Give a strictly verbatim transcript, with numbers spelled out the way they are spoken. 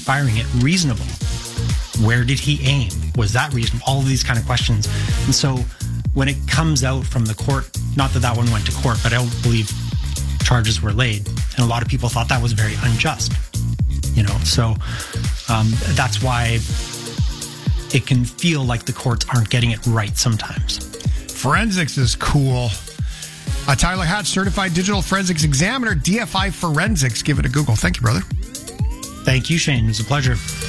firing it reasonable? Where did he aim? Was that reasonable? All of these kind of questions. And so when it comes out from the court, not that that one went to court, but I don't believe charges were laid. And a lot of people thought that was very unjust, you know, so um, that's why it can feel like the courts aren't getting it right sometimes. Forensics is cool. Uh, Tyler Hatch, Certified Digital Forensics Examiner, D F I Forensics. Give it a Google. Thank you, brother. Thank you, Shane. It was a pleasure.